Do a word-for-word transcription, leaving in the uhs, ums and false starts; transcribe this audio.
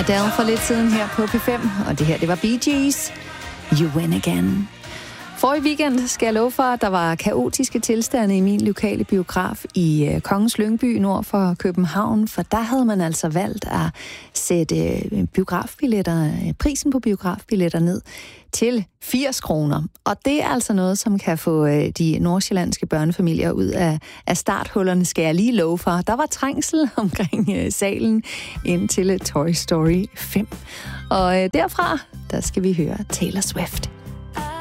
Adele for lidt siden her på P fem, og det her, det var Bee Gees. You Win Again. Forrige weekend skal jeg love for, at der var kaotiske tilstande i min lokale biograf i uh, Kongens Lyngby nord for København, for der havde man altså valgt at sætte uh, biografbilletter, uh, prisen på biografbilletter ned til firs kroner. Og det er altså noget, som kan få uh, de nordsjællandske børnefamilier ud af, af starthullerne, skal jeg lige love for. Der var trængsel omkring uh, salen ind til Toy Story fem. Og uh, derfra, der skal vi høre Taylor Swift.